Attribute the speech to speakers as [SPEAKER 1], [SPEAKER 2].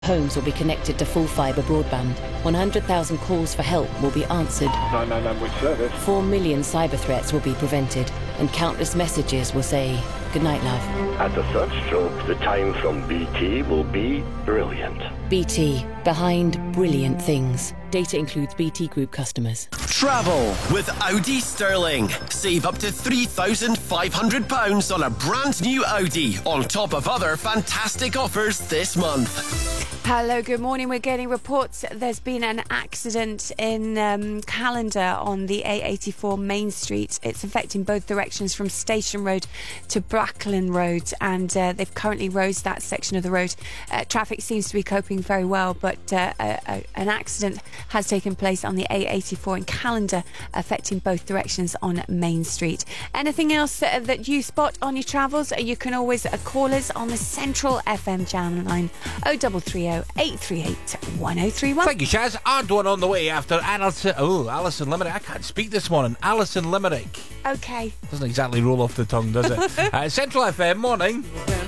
[SPEAKER 1] Homes will be connected to full fibre broadband. 100,000 calls for help will be answered.
[SPEAKER 2] 999 with service.
[SPEAKER 1] 4 million cyber threats will be prevented, and countless messages will say, "Good night, love."
[SPEAKER 3] At the third stroke, the time from BT will be brilliant.
[SPEAKER 1] BT, behind brilliant things. Data includes BT Group customers.
[SPEAKER 4] Travel with Audi Sterling. Save up to £3,500 on a brand new Audi, on top of other fantastic offers this month.
[SPEAKER 5] Hello, good morning. We're getting reports there's been an accident in Callander on the A84 Main Street. It's affecting both directions from Station Road to Brackland Road, and they've currently rosed that section of the road. Traffic seems to be coping very well, but an accident has taken place on the A84 in Callander, affecting both directions on Main Street. Anything else that you spot on your travels, you can always call us on the Central FM channel line 0330 838 1031.
[SPEAKER 6] Thank you, Shaz. And one on the way after Alison Limerick. I can't speak this morning. Alison Limerick.
[SPEAKER 5] Okay.
[SPEAKER 6] Doesn't exactly roll off the tongue, does it? Central FM, morning.